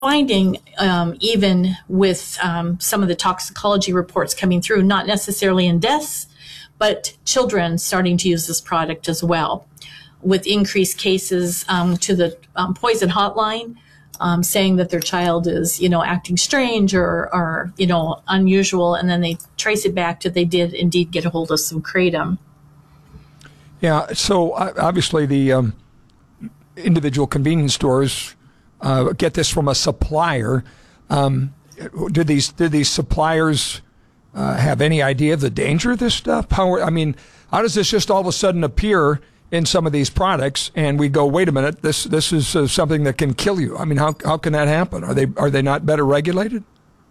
finding, even with some of the toxicology reports coming through, not necessarily in deaths, but children starting to use this product as well, with increased cases to the poison hotline, saying that their child is, acting strange or unusual, and then they trace it back to they did indeed get a hold of some kratom. Yeah, so obviously the individual convenience stores get this from a supplier. Did these suppliers have any idea of the danger of this stuff? How does this just all of a sudden appear in some of these products, and we go, wait a minute, this is something that can kill you? I mean, how can that happen? Are they not better regulated?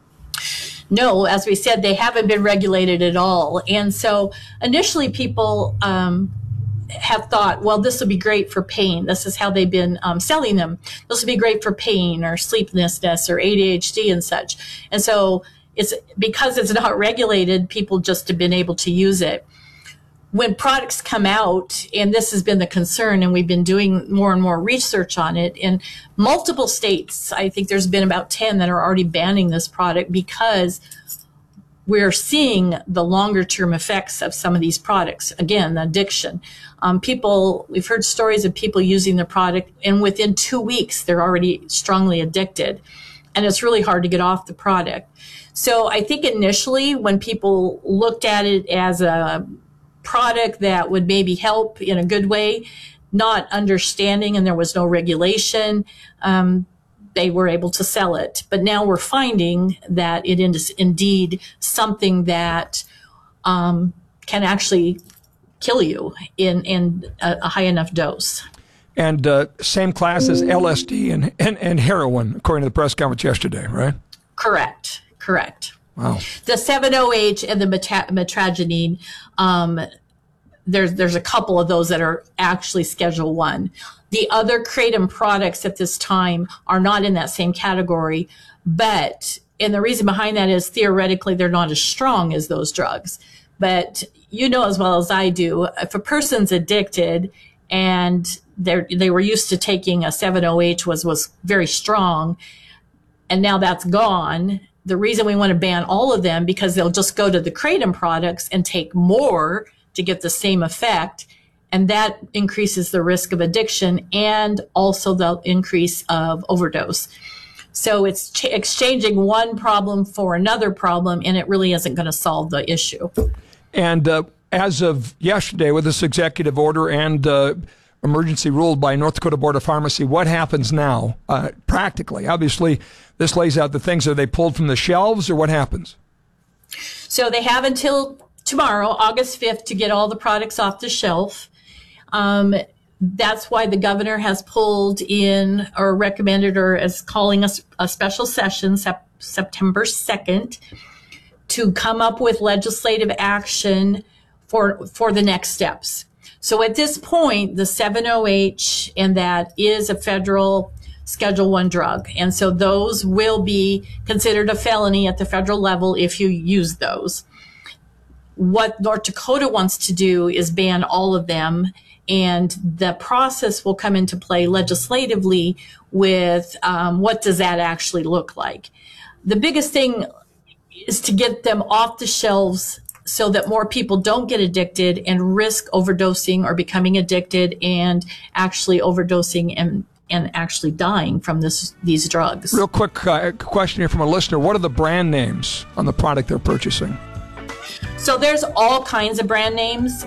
No, as we said, they haven't been regulated at all. And so initially people have thought, well, this would be great for pain. This is how they've been selling them. This would be great for pain or sleeplessness or ADHD and such. And so it's because it's not regulated, people just have been able to use it. When products come out, and this has been the concern, and we've been doing more and more research on it in multiple states, I think there's been about 10 that are already banning this product because we're seeing the longer term effects of some of these products. Again, addiction. We've heard stories of people using the product, and within 2 weeks, they're already strongly addicted. And it's really hard to get off the product. So I think initially when people looked at it as a product that would maybe help in a good way, not understanding, and there was no regulation, they were able to sell it. But now we're finding that it is indeed something that can actually kill you in a high enough dose. And same class as LSD and heroin, according to the press conference yesterday, right? Correct. Wow. The 7-OH and the metragenine, there's a couple of those that are actually Schedule 1. The other kratom products at this time are not in that same category, and the reason behind that is theoretically they're not as strong as those drugs. But you know as well as I do, if a person's addicted and they were used to taking a 7-OH was very strong, and now that's gone. The reason we want to ban all of them, because they'll just go to the kratom products and take more to get the same effect. And that increases the risk of addiction and also the increase of overdose. So it's exchanging one problem for another problem, and it really isn't going to solve the issue. And as of yesterday, with this executive order and emergency ruled by North Dakota Board of Pharmacy, what happens now practically? Obviously, this lays out the things. Are they pulled from the shelves, or what happens? So they have until tomorrow, August 5th, to get all the products off the shelf. That's why the governor has pulled in or recommended or is calling us a special session September 2nd to come up with legislative action for the next steps. So at this point, the 7-OH, and that is a federal Schedule 1 drug. And so those will be considered a felony at the federal level if you use those. What North Dakota wants to do is ban all of them, and the process will come into play legislatively with what does that actually look like. The biggest thing is to get them off the shelves so that more people don't get addicted and risk overdosing or becoming addicted and actually overdosing and actually dying from these drugs. Real quick question here from a listener. What are the brand names on the product they're purchasing? So there's all kinds of brand names.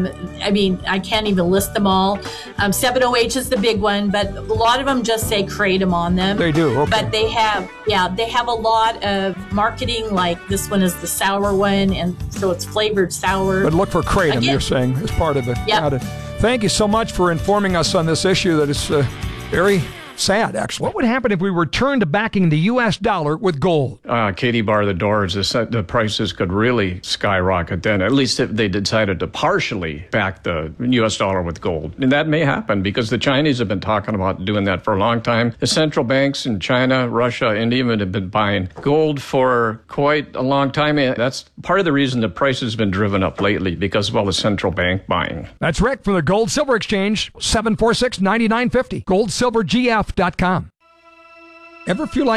I can't even list them all. 7-OH is the big one, but a lot of them just say kratom on them. They do, okay. But they have a lot of marketing, like this one is the sour one, and so it's flavored sour. But look for kratom, you're saying, as part of it. Yep. Got it. Thank you so much for informing us on this issue that is very sad, actually. What would happen if we returned to backing the U.S. dollar with gold? Katie bar the doors. The prices could really skyrocket then, at least if they decided to partially back the U.S. dollar with gold. And that may happen because the Chinese have been talking about doing that for a long time. The central banks in China, Russia, and even have been buying gold for quite a long time. And that's part of the reason the price has been driven up lately, because of all the central bank buying. That's Rick from the Gold Silver Exchange, 746-9950. GoldSilverGF.com. Ever feel like